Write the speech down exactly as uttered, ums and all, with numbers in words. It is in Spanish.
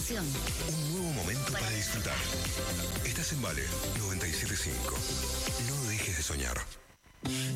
información. Un nuevo momento para disfrutar. Estás en Vale noventa y siete punto cinco. No dejes de soñar.